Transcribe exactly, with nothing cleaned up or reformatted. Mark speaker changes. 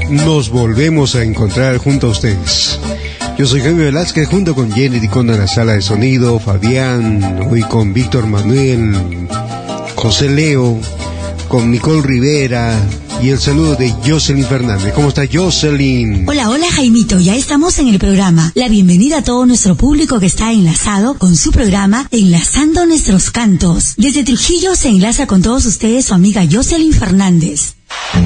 Speaker 1: nos volvemos a encontrar junto a ustedes. Yo soy Jaime Velázquez, junto con Jenny Diconda en la sala de sonido, Fabián, hoy con Víctor Manuel, José Leo, con Nicole Rivera y el saludo de Jocelyn Fernández. ¿Cómo está Jocelyn?
Speaker 2: Hola, hola Jaimito, ya estamos en el programa. La bienvenida a todo nuestro público que está enlazado con su programa Enlazando Nuestros Cantos. Desde Trujillo se enlaza con todos ustedes su amiga Jocelyn Fernández.